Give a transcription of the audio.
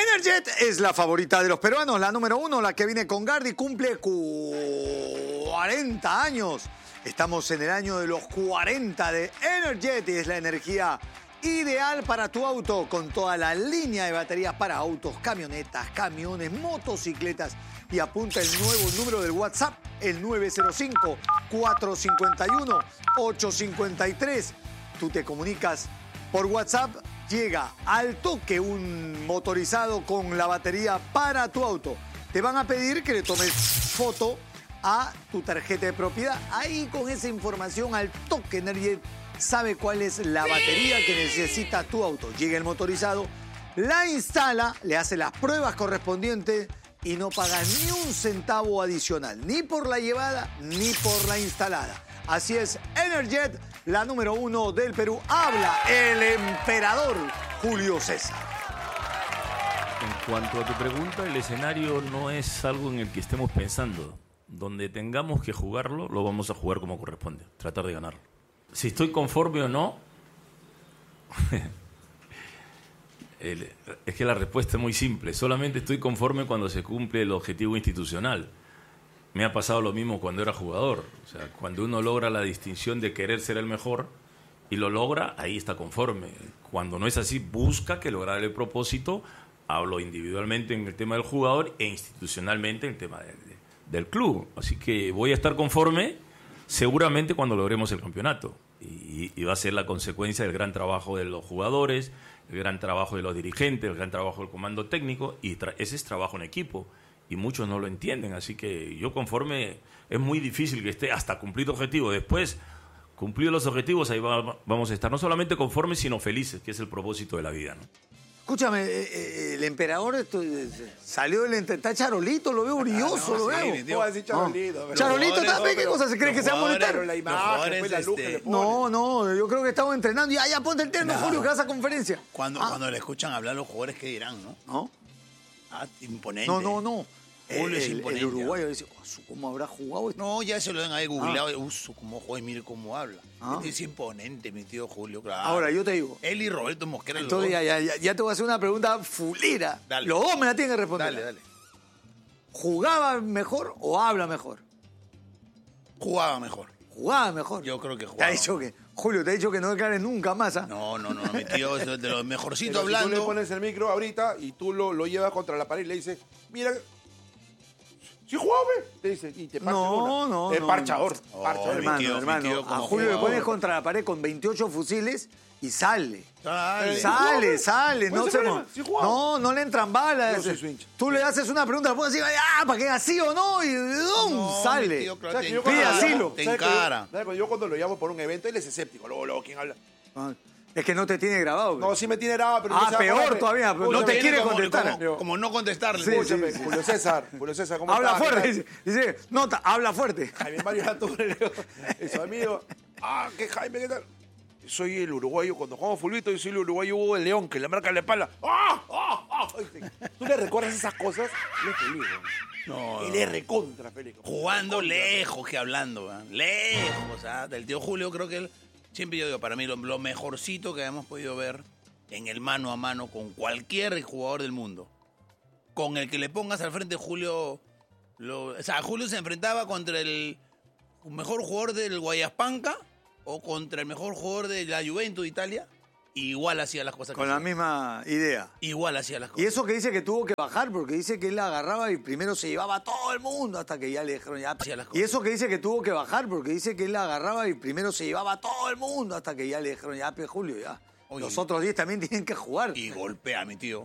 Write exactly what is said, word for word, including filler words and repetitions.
Energet es la favorita de los peruanos, la número uno, la que viene con Gardi, cumple cuarenta años. Estamos en el año de los cuarenta de Energet y es la energía ideal para tu auto, con toda la línea de baterías para autos, camionetas, camiones, motocicletas. Y apunta el nuevo número del WhatsApp, el nueve cero cinco, cuatro cinco uno, ocho cinco tres. Tú te comunicas por WhatsApp, llega al toque un motorizado con la batería para tu auto. Te van a pedir que le tomes foto a tu tarjeta de propiedad. Ahí con esa información al toque Energet sabe cuál es la batería que necesita tu auto. Llega el motorizado, la instala, le hace las pruebas correspondientes y no paga ni un centavo adicional, ni por la llevada, ni por la instalada. Así es, Energet, la número uno del Perú. Habla el emperador Julio César. En cuanto a tu pregunta, el escenario no es algo en el que estemos pensando. Donde tengamos que jugarlo, lo vamos a jugar como corresponde, tratar de ganarlo. Si estoy conforme o no, el, es que la respuesta es muy simple. Solamente estoy conforme cuando se cumple el objetivo institucional. Me ha pasado lo mismo cuando era jugador. O sea, cuando uno logra la distinción de querer ser el mejor y lo logra, ahí está conforme. Cuando no es así, busca que lograr el propósito. Hablo individualmente en el tema del jugador e institucionalmente en el tema de, de, del club. Así que voy a estar conforme seguramente cuando logremos el campeonato. Y, y va a ser la consecuencia del gran trabajo de los jugadores, el gran trabajo de los dirigentes, el gran trabajo del comando técnico, y tra- ese es trabajo en equipo. Y muchos no lo entienden, así que yo conforme, es muy difícil que esté hasta cumplir objetivos. Después, cumplidos los objetivos, ahí va, vamos a estar no solamente conformes, sino felices, que es el propósito de la vida, ¿no? Escúchame, eh, eh, el emperador esto, eh, salió del entre... Está Charolito, lo veo brilloso, Ah, no, lo sí, veo. mi tío. ¿Cómo así Charolito? No. Pero- Charolito jugadores, también, ¿qué pero- cosa se cree los que se va a molestar? Pero la Los imagen, jugadores, pues, la luz que este, le ponen. No, no, yo creo que estamos entrenando. Ya, ya ponte el terno, No. Julio, que vas a conferencia. Cuando, Ah, cuando le escuchan hablar los jugadores, ¿qué dirán, no? ¿no? Ah, imponente. No, no, no. Julio es el, el imponente. uruguayo dice, oh, su- ¿cómo habrá jugado esto? No, ya se lo ven ahí googleado. Uso, cómo juega y mire cómo habla. Ah. Este es imponente, mi tío Julio, claro. Ahora, yo te digo. Él y Roberto Mosquera. los Entonces, dos. ya, ya, ya, ya te voy a hacer una pregunta fulera. Dale. Los dos me la tienen que responder. Dale, dale. ¿Jugaba mejor o habla mejor? Jugaba mejor. Jugaba mejor. Yo creo que Te ha jugaba. dicho que, Julio, te ha dicho que no declares nunca más, ¿ah? No, no, no, mi tío es de los mejorcitos Pero si tú le hablando. pones el micro ahorita y tú lo, lo llevas contra la pared y le dices, mira, si jugaba, te dice, y te parcha No, una. no, Es no, parchador, no. parchador. mi Hermano, tío, mi hermano, tío a como Julio le jugador. pones contra la pared con veintiocho fusiles y sale. Dale. Sí, Sale, jugaba, sale, ¿cuál no es el se problema? mo- Sí jugaba. No, no le entran balas. Yo soy su hincha. Tú le haces una pregunta, le pones así, ah, para que haga sí o no, y ¡dum! No, mi sale. tío, claro, ¿Sabes te que yo Pide cuando lo asilo. llamo- Te ¿sabes que yo- encara. ¿sabes que yo cuando lo llamo por un evento, él es escéptico. Luego, luego, ¿quién habla? Ah, Es que no te tiene grabado. No, sí me tiene grabado, pero... Ah, no se va a peor acordar. todavía, pero no Escúchame, te quiere como, contestar. Como, como no contestarle. Sí, Escúchame, sí. Julio César, Julio César, ¿cómo Habla estás? fuerte, ¿Qué dice, dice, nota, habla fuerte. tal? Jaime Mario Latour, es su amigo. Ah, ¿qué Jaime, qué tal? Soy el uruguayo, cuando jugamos fulbito, yo soy el uruguayo Hugo de León, que le marca la espalda. ¡Ah! ¡Ah! ¡Ah! ¿Tú le recuerdas esas cosas? Él es feliz, ¿no? No, Él es recontra feliz. jugando lejos que hablando, ¿verdad? Lejos. O sea, del tío Julio creo que él, siempre yo digo, para mí lo, lo mejorcito que hemos podido ver en el mano a mano con cualquier jugador del mundo. Con el que le pongas al frente Julio, lo, o sea, Julio se enfrentaba contra el mejor jugador del Guayaspanca o contra el mejor jugador de la Juventus de Italia, igual hacía las cosas que Con la hacía. misma idea. Igual hacía las cosas. Y eso que dice que tuvo que bajar, porque dice que él la agarraba y primero se llevaba a todo el mundo hasta que ya le dijeron ya. Hacía las cosas. Y eso que dice que tuvo que bajar, porque dice que él la agarraba y primero se llevaba a todo el mundo hasta que ya le dijeron ya, pe Julio, ya. Oye. Los otros diez también tienen que jugar. Y golpea, mi tío.